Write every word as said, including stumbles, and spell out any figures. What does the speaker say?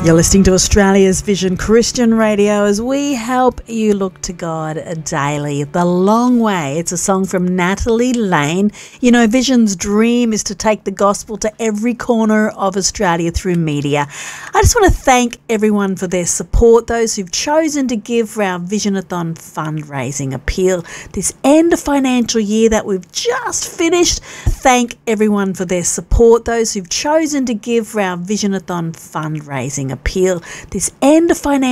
You're listening to Australia's Vision Christian Radio as we help you look to God daily. The Long Way. It's a song from Natalie Lane. You know, Vision's dream is to take the gospel to every corner of Australia through media. I just want to thank everyone for their support, those who've chosen to give for our Visionathon fundraising appeal this end of financial year that we've just finished. Thank everyone for their support, those who've chosen to give for our Visionathon fundraising appeal this end of financial